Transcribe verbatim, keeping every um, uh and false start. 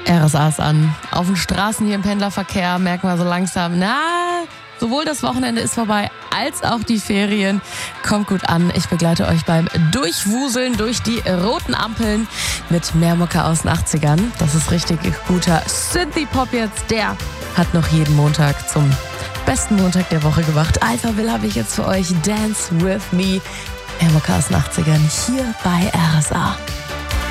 R S A ist an. Auf den Straßen hier im Pendlerverkehr merken wir so langsam, na, sowohl das Wochenende ist vorbei, als auch die Ferien. Kommt gut an. Ich begleite euch beim Durchwuseln durch die roten Ampeln mit mehr Mucke aus den achtzigern. Das ist richtig guter Synthie-Pop jetzt. Der hat noch jeden Montag zum besten Montag der Woche gemacht. Alpha Will habe ich jetzt für euch. Dance with me. Mehr Mucke aus den achtzigern hier bei R S A.